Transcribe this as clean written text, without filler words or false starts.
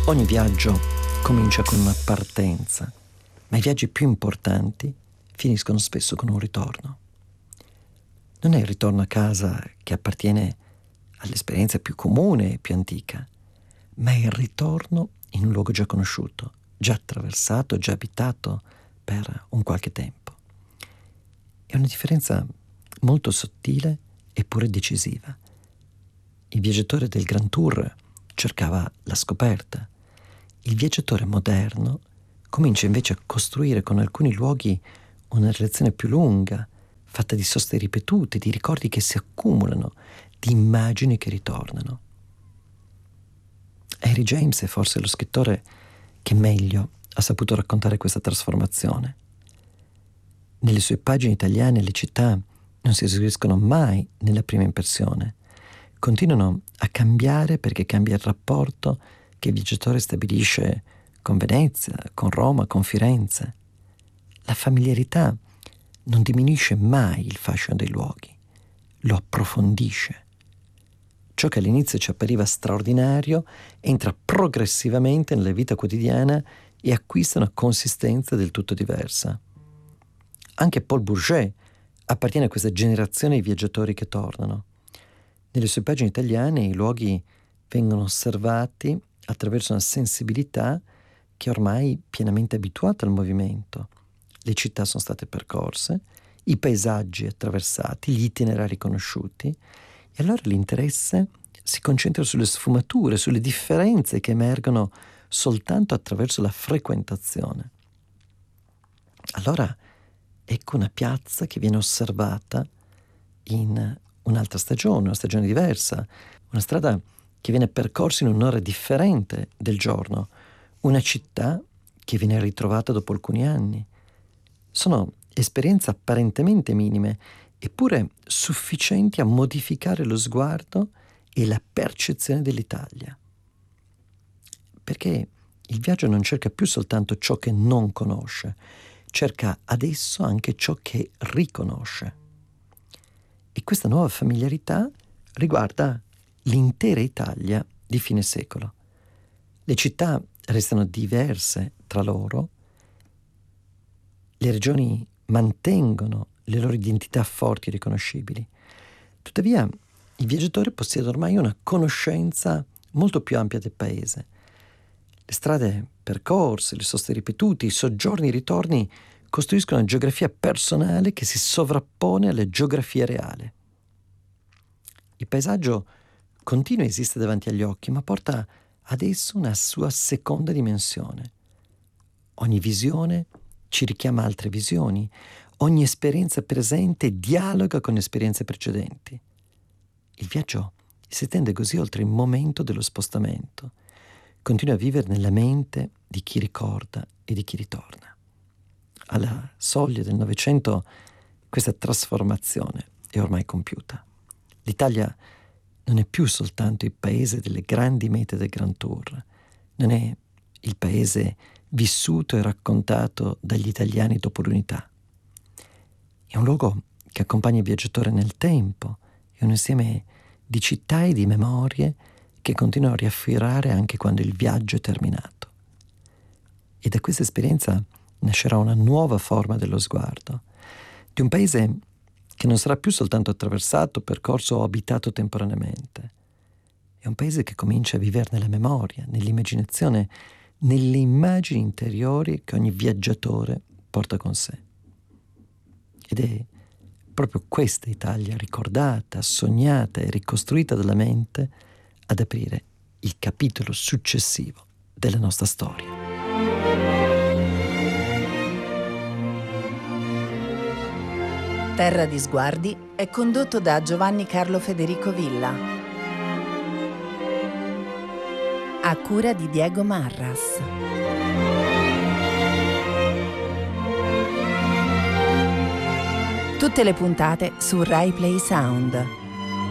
Ogni viaggio comincia con una partenza, ma i viaggi più importanti finiscono spesso con un ritorno. Non è il ritorno a casa che appartiene all'esperienza più comune e più antica, ma è il ritorno in un luogo già conosciuto, già attraversato, già abitato per un qualche tempo. È una differenza molto sottile eppure decisiva. Il viaggiatore del Grand Tour cercava la scoperta. Il viaggiatore moderno comincia invece a costruire con alcuni luoghi una relazione più lunga, fatta di soste ripetute, di ricordi che si accumulano, di immagini che ritornano. Henry James è forse lo scrittore che meglio ha saputo raccontare questa trasformazione. Nelle sue pagine italiane le città non si esauriscono mai nella prima impressione. Continuano a cambiare perché cambia il rapporto che il viaggiatore stabilisce con Venezia, con Roma, con Firenze. La familiarità non diminuisce mai il fascino dei luoghi, lo approfondisce. Ciò che all'inizio ci appariva straordinario entra progressivamente nella vita quotidiana e acquista una consistenza del tutto diversa. Anche Paul Bourget appartiene a questa generazione di viaggiatori che tornano. Nelle sue pagine italiane i luoghi vengono osservati attraverso una sensibilità che è ormai pienamente abituata al movimento. Le città sono state percorse, i paesaggi attraversati, gli itinerari conosciuti, e allora l'interesse si concentra sulle sfumature, sulle differenze che emergono soltanto attraverso la frequentazione. Allora ecco una piazza che viene osservata in un'altra stagione, una stagione diversa, una strada che viene percorsa in un'ora differente del giorno, una città che viene ritrovata dopo alcuni anni. Sono esperienze apparentemente minime, eppure sufficienti a modificare lo sguardo e la percezione dell'Italia. Perché il viaggio non cerca più soltanto ciò che non conosce, cerca adesso anche ciò che riconosce. E questa nuova familiarità riguarda l'intera Italia di fine secolo. Le città restano diverse tra loro, le regioni mantengono le loro identità forti e riconoscibili. Tuttavia, il viaggiatore possiede ormai una conoscenza molto più ampia del paese. Le strade percorse, le soste ripetute, i soggiorni e i ritorni costruiscono una geografia personale che si sovrappone alla geografia reale. Il paesaggio continua a esistere davanti agli occhi, ma porta adesso una sua seconda dimensione. Ogni visione ci richiama altre visioni, ogni esperienza presente dialoga con esperienze precedenti. Il viaggio si estende così oltre il momento dello spostamento, continua a vivere nella mente di chi ricorda e di chi ritorna. Alla soglia del Novecento questa trasformazione è ormai compiuta. L'Italia non è più soltanto il paese delle grandi mete del Grand Tour, non è il paese vissuto e raccontato dagli italiani dopo l'unità. È un luogo che accompagna il viaggiatore nel tempo, è un insieme di città e di memorie che continuano a riaffiorare anche quando il viaggio è terminato. E da questa esperienza nascerà una nuova forma dello sguardo, di un paese che non sarà più soltanto attraversato, percorso o abitato temporaneamente. È un paese che comincia a vivere nella memoria, nell'immaginazione, nelle immagini interiori che ogni viaggiatore porta con sé. Ed è proprio questa Italia ricordata, sognata e ricostruita dalla mente ad aprire il capitolo successivo della nostra storia. Terra di Sguardi è condotto da Giovanni Carlo Federico Villa, a cura di Diego Marras. Tutte le puntate su Rai Play Sound.